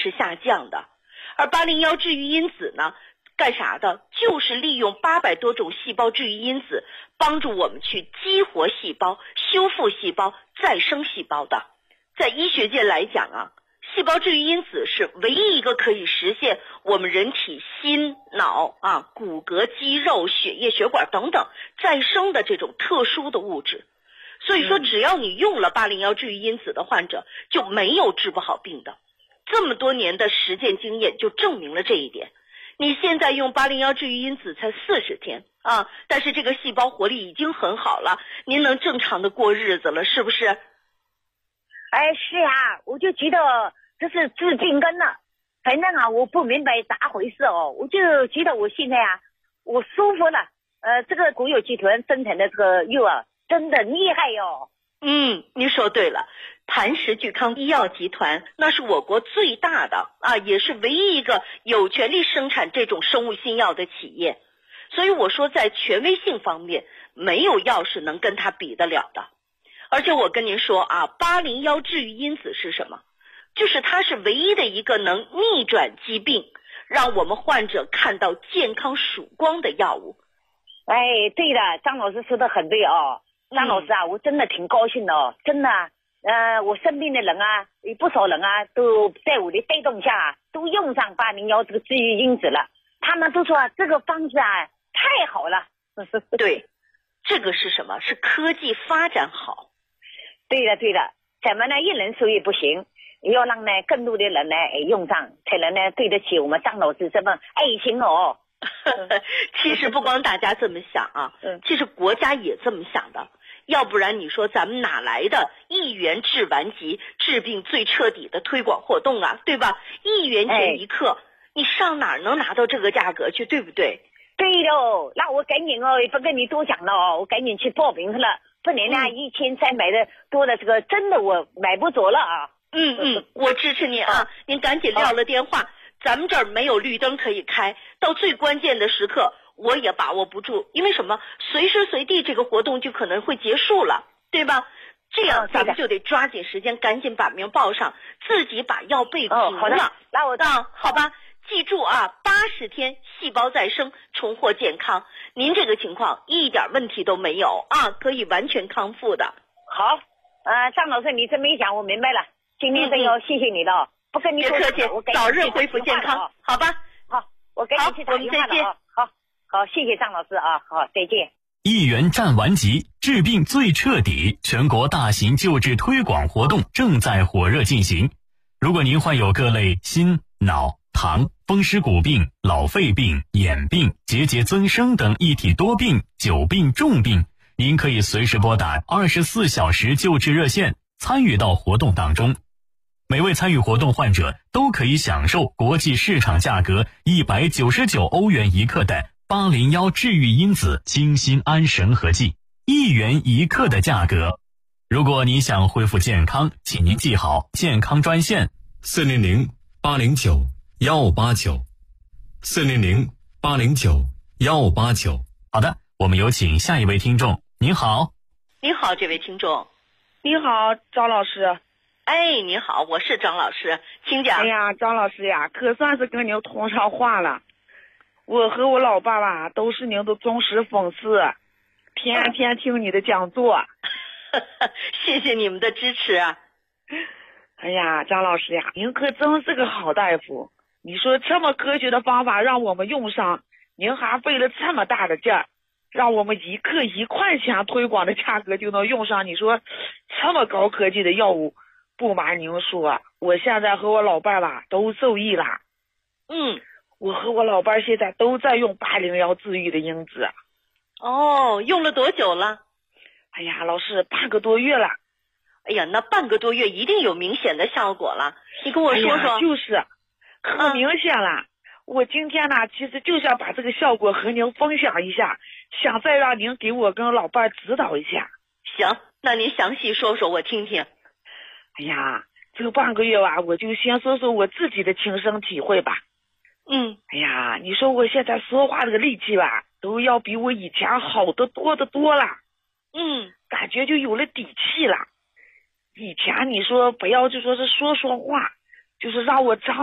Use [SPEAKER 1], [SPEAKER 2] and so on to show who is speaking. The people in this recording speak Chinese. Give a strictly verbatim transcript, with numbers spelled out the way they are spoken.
[SPEAKER 1] 是下降的。而八零一治愈因子呢，干啥的？就是利用八百多种细胞治愈因子，帮助我们去激活细胞、修复细胞、再生细胞的。在医学界来讲啊，细胞治愈因子是唯一一个可以实现我们人体心、脑啊、骨骼、肌肉、血液、血管等等再生的这种特殊的物质。所以说，只要你用了八零一治愈因子的患者，就没有治不好病的。这么多年的实践经验就证明了这一点。你现在用八零一治愈因子才四十天啊，但是这个细胞活力已经很好了，您能正常的过日子了，是不是？
[SPEAKER 2] 哎，是呀，我就觉得这是治病根了。反正啊，我不明白咋回事哦，我就觉得我现在啊，我舒服了。呃，这个国有集团生产的这个药啊，真的厉害哟。
[SPEAKER 1] 嗯，你说对了，磐石聚康医药集团那是我国最大的啊，也是唯一一个有权利生产这种生物新药的企业。所以我说，在权威性方面，没有药是能跟它比得了的。而且我跟您说啊，八零一治愈因子是什么？就是它是唯一的一个能逆转疾病，让我们患者看到健康曙光的药物。
[SPEAKER 2] 哎，对了，张老师说的很对哦。张老师啊，嗯、我真的挺高兴的哦，真的。呃，我身边的人啊，有不少人啊，都在我的带动下，都用上八零一这个治愈因子了。他们都说、啊、这个方子啊太好了。
[SPEAKER 1] 对，这个是什么？是科技发展好。
[SPEAKER 2] 对了对了，咱们呢一人说也不行，要让呢更多的人呢用上，才能呢对得起我们张老师这份爱心哦。
[SPEAKER 1] 其实不光大家这么想啊，其实国家也这么想的。要不然你说咱们哪来的一元治顽疾、治病最彻底的推广活动啊，对吧？一元钱一克，哎、你上哪儿能拿到这个价格去，对不对？
[SPEAKER 2] 对喽，那我赶紧哦，也不跟你多讲了哦，我赶紧去报名了。不然呢，一千三百的多的这个真的我买不着了啊。
[SPEAKER 1] 嗯嗯，我支持您啊，您赶紧撂了电话。啊咱们这儿没有绿灯可以开，到最关键的时刻我也把握不住，因为什么？随时随地这个活动就可能会结束了，对吧？这样咱们就得抓紧时间，赶紧把名报上，自己把药备足了。
[SPEAKER 2] 哦、好的，那我
[SPEAKER 1] 啊，好吧，记住啊，八十天细胞再生，重获健康。您这个情况一点问题都没有啊，可以完全康复的。
[SPEAKER 2] 好，呃，张老师，你这么一讲，我明白了。今天真要谢谢你了。嗯不跟你
[SPEAKER 1] 别客气，早日恢复健康，好吧？
[SPEAKER 2] 好，我赶紧去打电话了啊！好，好，谢谢张老师啊！好，再见。
[SPEAKER 3] 一元战顽疾，治病最彻底，全国大型救治推广活动正在火热进行。如果您患有各类心、脑、糖、风湿骨病、老肺病、眼病、结节增生等一体多病、久病重病，您可以随时拨打二十四小时救治热线，参与到活动当中。每位参与活动患者都可以享受国际市场价格一百九十九欧元一克的八零一治愈因子清心安神合剂，一元一克的价格。如果你想恢复健康，请您记好健康专线
[SPEAKER 4] 四零零八零九幺八九，四零零八零九幺八九。
[SPEAKER 3] 好的，我们有请下一位听众。您好。
[SPEAKER 1] 您好，这位听众。
[SPEAKER 5] 你好，张老师。
[SPEAKER 1] 哎，你好，我是张老师，请讲。
[SPEAKER 5] 哎呀，张老师呀，可算是跟您通上话了。我和我老爸爸都是您的忠实粉丝，天天听你的讲座。
[SPEAKER 1] 谢谢你们的支持啊。
[SPEAKER 5] 哎呀，张老师呀，您可真是个好大夫。你说这么科学的方法让我们用上，您还费了这么大的劲儿，让我们一克一块钱推广的价格就能用上。你说这么高科技的药物，不瞒您说，我现在和我老伴儿吧都受益了。
[SPEAKER 1] 嗯，
[SPEAKER 5] 我和我老伴儿现在都在用八零一治愈的因子。
[SPEAKER 1] 哦，用了多久了？
[SPEAKER 5] 哎呀，老师，半个多月了。
[SPEAKER 1] 哎呀，那半个多月一定有明显的效果了。你跟我说说。
[SPEAKER 5] 哎、就是，可明显了。嗯、我今天呢，其实就想把这个效果和您分享一下，想再让您给我跟老伴儿指导一下。
[SPEAKER 1] 行，那您详细说说我听听。
[SPEAKER 5] 哎呀，这个半个月吧，我就先说说我自己的亲身体会吧。
[SPEAKER 1] 嗯。
[SPEAKER 5] 哎呀，你说我现在说话这个力气吧，都要比我以前好得多得多了。
[SPEAKER 1] 嗯。
[SPEAKER 5] 感觉就有了底气了。以前你说不要就说是说说话，就是让我张